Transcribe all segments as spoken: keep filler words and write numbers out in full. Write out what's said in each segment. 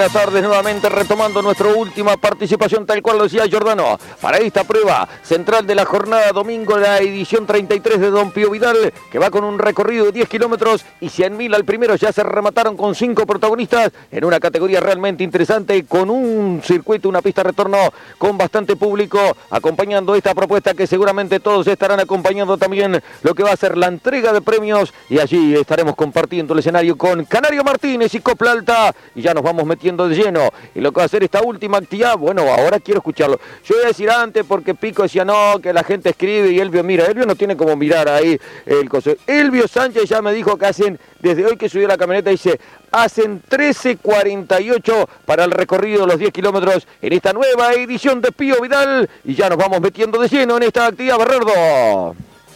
Buenas tardes, nuevamente retomando nuestra última participación, tal cual lo decía Giordano, para esta prueba central de la jornada domingo, la edición treinta y tres de Don Pío Vidal, que va con un recorrido de diez kilómetros y cien mil al primero. Ya se remataron con cinco protagonistas en una categoría realmente interesante, con un circuito, una pista de retorno con bastante público acompañando esta propuesta, que seguramente todos estarán acompañando también lo que va a ser la entrega de premios, y allí estaremos compartiendo el escenario con Canario Martínez y Copla Alta, y ya nos vamos metiendo de lleno y lo que va a hacer esta última actividad. Bueno, ahora quiero escucharlo. Yo voy a decir antes, porque Pico decía no, que la gente escribe y Elvio mira. Elvio no tiene como mirar ahí el coso. Elvio Sánchez ya me dijo que hacen, desde hoy que subió la camioneta, dice, hacen trece cuarenta y ocho para el recorrido de los diez kilómetros en esta nueva edición de Pío Vidal, y ya nos vamos metiendo de lleno en esta actividad, Bernardo.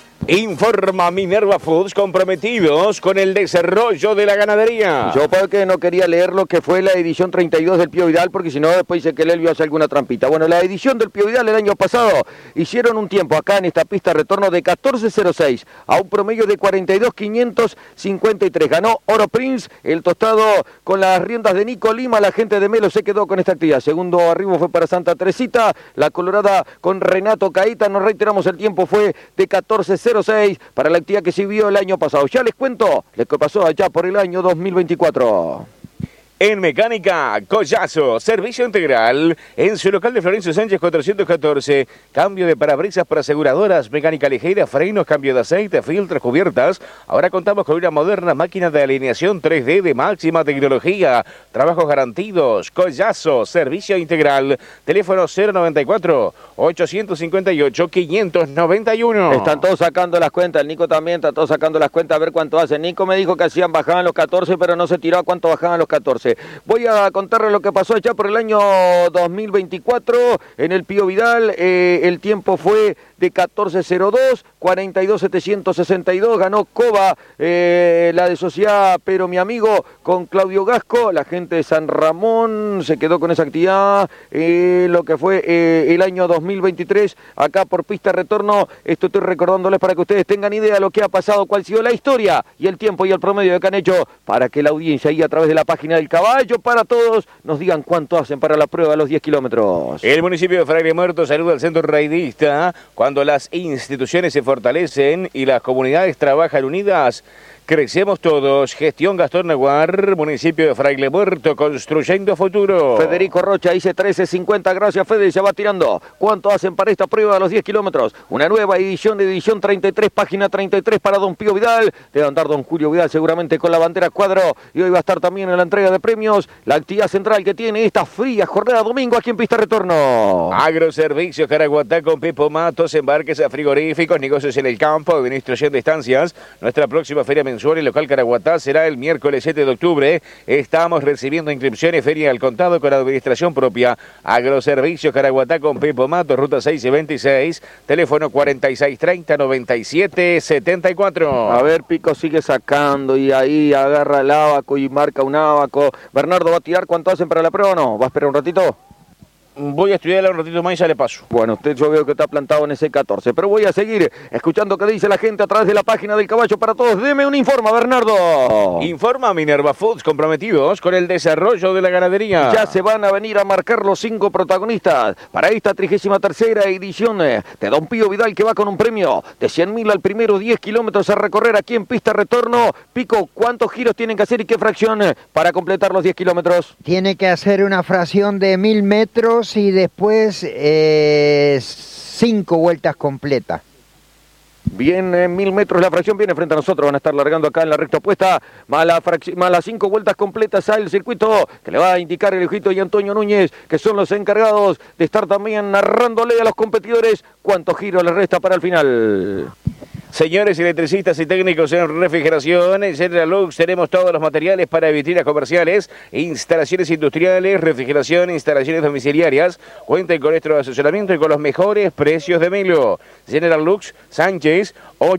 Informa Minerva Foods, comprometidos con el desarrollo de la ganadería. Yo porque no quería leer lo que fue la edición treinta y dos del Pío Vidal, porque si no después dice que el Elvio hace alguna trampita. Bueno, la edición del Pío Vidal el año pasado hicieron un tiempo acá en esta pista de retorno de catorce cero seis a un promedio de cuarenta y dos quinientos cincuenta y tres. Ganó Oro Prince, el tostado con las riendas de Nico Lima. La gente de Melo se quedó con esta actividad. Segundo arribo fue para Santa Teresita, la Colorada con Renato Caíta. Nos reiteramos, el tiempo fue de catorce cero seis para la actividad que se vio el año pasado. Ya les cuento lo que pasó allá por el año dos mil veinticuatro. En Mecánica Collazo, servicio integral en su local de Florencio Sánchez cuatrocientos catorce. Cambio de parabrisas para aseguradoras, mecánica ligera, frenos, cambio de aceite, filtros, cubiertas. Ahora contamos con una moderna máquina de alineación tres D de máxima tecnología. Trabajos garantidos. Collazo, servicio integral. Teléfono cero noventa y cuatro, ochocientos cincuenta y ocho, quinientos noventa y uno. Están todos sacando las cuentas. El Nico también está todos sacando las cuentas a ver cuánto hacen. Nico me dijo que hacían, bajaban los catorce, pero no se tiró a cuánto bajaban los catorce. Voy a contarles lo que pasó allá por el año dos mil veinticuatro en el Pío Vidal. Eh, el tiempo fue de catorce cero dos, cuarenta y dos setecientos sesenta y dos. Ganó Coba, eh, la de Sociedad, pero mi amigo, con Claudio Gasco. La gente de San Ramón se quedó con esa actividad. Eh, lo que fue eh, el año dos mil veintitrés, acá por pista de retorno. Esto estoy recordándoles para que ustedes tengan idea de lo que ha pasado, cuál ha sido la historia y el tiempo y el promedio que han hecho, para que la audiencia ahí a través de la página del Caballo para Todos nos digan cuánto hacen para la prueba de los diez kilómetros. El municipio de Fraile Muerto saluda al centro raidista. Cuando las instituciones se fortalecen y las comunidades trabajan unidas, crecemos todos. Gestión Gastón Naguar, municipio de Fraile Muerto, construyendo futuro. Federico Rocha dice trece cincuenta, gracias Fede, se va tirando. ¿Cuánto hacen para esta prueba de los diez kilómetros? Una nueva edición de edición treinta y tres, página treinta y tres para Don Pío Vidal. Debe andar Don Julio Vidal seguramente con la bandera cuadro, y hoy va a estar también en la entrega de premios, la actividad central que tiene esta fría jornada domingo aquí en Pista Retorno. Agroservicios Caraguatá con Pepo Matos, embarques a frigoríficos, negocios en el campo, administración de estancias. Nuestra próxima feria mensual en local Caraguatá será el miércoles siete de octubre. Estamos recibiendo inscripciones, feria al contado con administración propia. Agroservicios Caraguatá con Pepo Matos, ruta seis y veintiséis, teléfono cuarenta y seis treinta, noventa y siete setenta y cuatro. A ver, Pico sigue sacando y ahí agarra el abaco y marca un abaco. Bernardo, ¿va a tirar cuánto hacen para la prueba o no? ¿Va a esperar un ratito? Voy a estudiarla un ratito más y ya le paso. Bueno, usted yo veo que está plantado en ese catorce, pero voy a seguir escuchando qué dice la gente a través de la página del Caballo para Todos. Deme un informe, Bernardo. Informa Minerva Foods, comprometidos con el desarrollo de la ganadería. Ya se van a venir a marcar los cinco protagonistas para esta trigésima tercera edición de Don Pío Vidal, que va con un premio de cien mil al primero, diez kilómetros a recorrer aquí en pista retorno. Pico, ¿cuántos giros tienen que hacer y qué fracción para completar los diez kilómetros? Tiene que hacer una fracción de mil metros y después eh, cinco vueltas completas. Bien, eh, mil metros la fracción viene frente a nosotros. Van a estar largando acá en la recta opuesta. Más, la más las cinco vueltas completas al circuito que le va a indicar el ojito y Antonio Núñez, que son los encargados de estar también narrándole a los competidores cuántos giros les resta para el final. Señores electricistas y técnicos en refrigeración, en General Lux tenemos todos los materiales para vitrinas comerciales, instalaciones industriales, refrigeración, instalaciones domiciliarias. Cuenten con nuestro asesoramiento y con los mejores precios de Melo. General Lux, Sánchez,